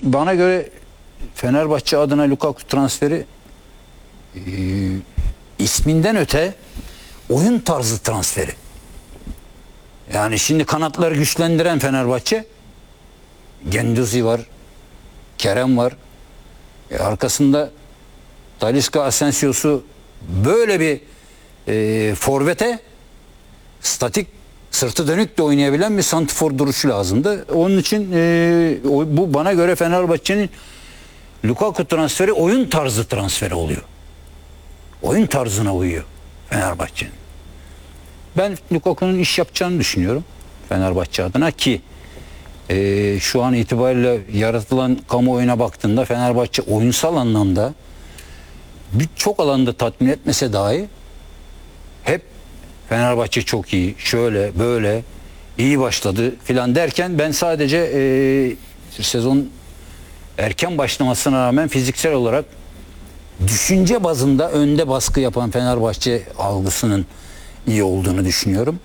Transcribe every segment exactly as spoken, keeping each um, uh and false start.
bana göre Fenerbahçe adına Lukaku transferi e, isminden öte oyun tarzı transferi. Yani şimdi kanatları güçlendiren Fenerbahçe, Genduzi var, Kerem var. E, arkasında Talisca, Asensio'su, böyle bir e, forvete statik, sırtı dönük de oynayabilen bir santifor duruşu lazımdı. Onun için e, o, bu bana göre Fenerbahçe'nin Lukaku transferi oyun tarzı transferi oluyor. Oyun tarzına uyuyor Fenerbahçe'nin. Ben Lukaku'nun iş yapacağını düşünüyorum Fenerbahçe adına ki e, şu an itibariyle yaratılan kamuoyuna baktığında Fenerbahçe oyunsal anlamda birçok alanda tatmin etmese dahi hep Fenerbahçe çok iyi, şöyle böyle iyi başladı filan derken ben sadece e, sezon erken başlamasına rağmen fiziksel olarak düşünce bazında önde baskı yapan Fenerbahçe algısının iyi olduğunu düşünüyorum.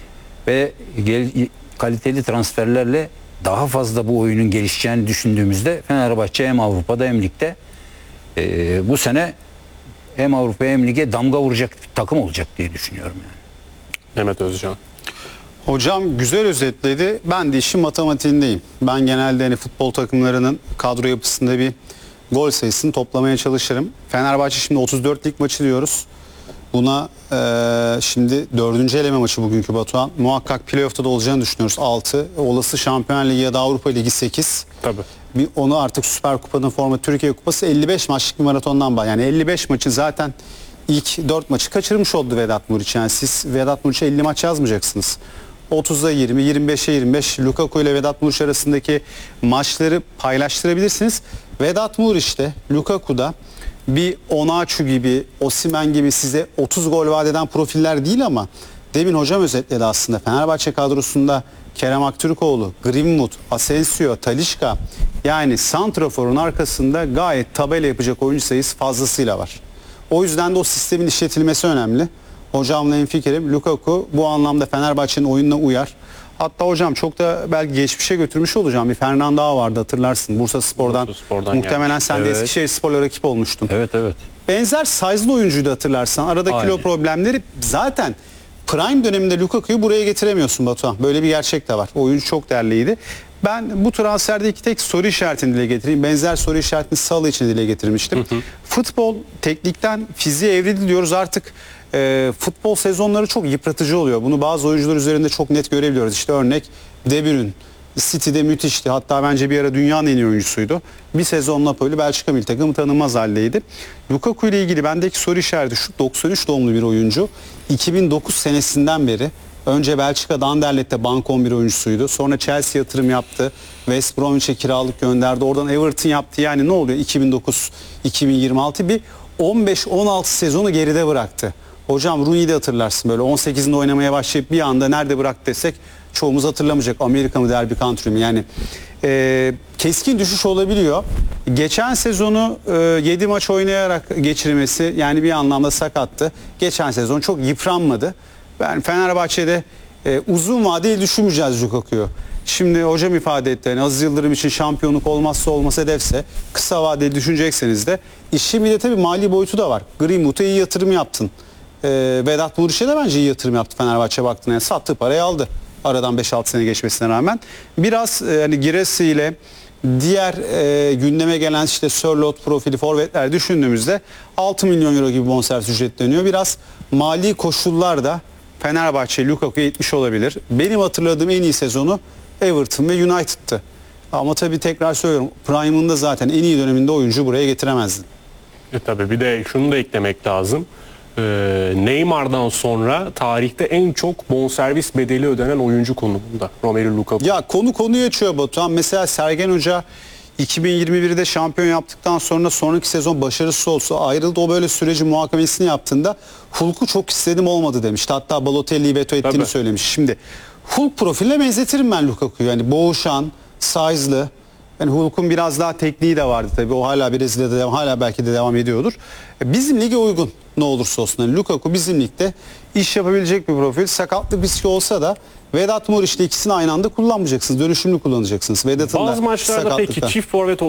Ve gel, kaliteli transferlerle daha fazla bu oyunun gelişeceğini düşündüğümüzde Fenerbahçe hem Avrupa'da hem Lig'de e, bu sene hem Avrupa hem Lig'e damga vuracak bir takım olacak diye düşünüyorum yani. Mehmet Özcan. Hocam güzel özetledi. Ben de işin matematiğindeyim. Ben genelde hani futbol takımlarının kadro yapısında bir gol sayısını toplamaya çalışırım. Fenerbahçe şimdi otuz dört lig maçı diyoruz. Buna e, şimdi dördüncü eleme maçı bugünkü Batuhan. Muhakkak playoff'ta da olacağını düşünüyoruz. altı. Olası Şampiyonlar Ligi ya da Avrupa Ligi sekiz. Tabii. Bir, onu artık Süper Kupa'nın formu Türkiye Kupası elli beş maçlık bir maratondan bahsediyor. Yani elli beş maçı zaten ilk dört maçı kaçırmış oldu Vedat Muriç. Yani siz Vedat Muriç'e elli maç yazmayacaksınız. otuza yirmi, yirmi beşe yirmi beş Lukaku ile Vedat Muriç arasındaki maçları paylaştırabilirsiniz. Vedat Muriç'te, Lukaku'da bir Onaçu gibi, Osimhen gibi size otuz gol vaat eden profiller değil ama demin hocam özetledi aslında. Fenerbahçe kadrosunda Kerem Aktürkoğlu, Greenwood, Asensio, Talisca, yani santraforun arkasında gayet tabela yapacak oyuncu sayısı fazlasıyla var. O yüzden de o sistemin işletilmesi önemli. Hocamla hemfikirim. Lukaku bu anlamda Fenerbahçe'nin oyununa uyar. Hatta hocam çok da belki geçmişe götürmüş olacağım. Bir Fernando daha vardı, hatırlarsın. Bursa Spor'dan. Bursa Spor'dan muhtemelen gelmiş. Sen de evet. Eskişehir Spor'la rakip olmuştun. Evet evet. Benzer size'lı oyuncuydu hatırlarsan. Arada Aynen. Kilo problemleri zaten prime döneminde Lukaku'yu buraya getiremiyorsun Batuhan. Böyle bir gerçek de var. Oyuncu çok değerliydi. Ben bu transferdeki tek soru işaretini dile getireyim. Benzer soru işaretini Salı için dile getirmiştim. Hı hı. Futbol teknikten fiziğe evrildi diyoruz artık. E, futbol sezonları çok yıpratıcı oluyor. Bunu bazı oyuncular üzerinde çok net görebiliyoruz. İşte örnek De Bruyne. City'de müthişti. Hatta bence bir ara dünyanın en iyi oyuncusuydu. Bir sezon Napoli, Belçika milli takımı tanınmaz haldeydi. Lukaku ile ilgili bendeki soru işareti şu: doksan üç doğumlu bir oyuncu. iki bin dokuz senesinden beri önce Belçika'da Anderlet'te bank on bir oyuncusuydu. Sonra Chelsea yatırım yaptı. West Bromwich'e kiralık gönderdi. Oradan Everton yaptı. Yani ne oluyor? iki bin dokuz iki bin yirmi altı bir on beş on altı sezonu geride bıraktı. Hocam Rooney'i de hatırlarsın, böyle on sekizinde oynamaya başlayıp bir anda nerede bıraktı desek çoğumuz hatırlamayacak. Amerika mı, Derby Country mi? Yani e, keskin düşüş olabiliyor. Geçen sezonu e, yedi maç oynayarak geçirmesi yani bir anlamda sakattı. Geçen sezon çok yıpranmadı. Ben Fenerbahçe'de e, uzun vadeli düşünmeyeceğiz Lukaku'yu. Şimdi hocam ifade etti, yani Aziz Yıldırım için şampiyonluk olmazsa olmaz hedefse kısa vadeli düşünecekseniz de işin bir de tabii mali boyutu da var. Greenwood'a iyi yatırım yaptın. E, Vedat Muriç'e de bence iyi yatırım yaptı Fenerbahçe baktığında. Yani sattığı parayı aldı. Aradan beş altı sene geçmesine rağmen. Biraz e, hani Giresi ile diğer e, gündeme gelen işte Sörloth profili forvetler düşündüğümüzde altı milyon euro gibi bonservis ücretleniyor. Biraz mali koşullar da Fenerbahçe Lukaku'ya yetmiş olabilir. Benim hatırladığım en iyi sezonu Everton ve United'tı. Ama tabii tekrar söylüyorum, Prime'ında zaten en iyi döneminde oyuncu buraya getiremezdin. E tabii bir de şunu da eklemek lazım. Ee, Neymar'dan sonra tarihte en çok bonservis bedeli ödenen oyuncu konumunda Romelu Lukaku. Ya konu konuyu açıyor Batuhan. Mesela Sergen Hoca iki bin yirmi birde şampiyon yaptıktan sonra sonraki sezon başarısız olsa ayrıldı. O böyle süreci muhakemesini yaptığında Hulk'u çok istedim olmadı demişti. Hatta Balotelli'yi veto ettiğini Tabii. söylemiş. Şimdi Hulk profiline benzetirim ben Lukaku'yu. Yani boğuşan, size'lı. Yani Hulk'un biraz daha tekniği de vardı tabii. O hala Brezilya'da devam, hala belki de devam ediyordur. Bizim lige uygun ne olursa olsun. Yani Lukaku bizim ligde iş yapabilecek bir profil. Sakatlık riski olsa da Vedat Muriç'le ikisini aynı anda kullanmayacaksınız. Dönüşümlü kullanacaksınız. Vedat'ın Bazı da maçlarda peki çift forvet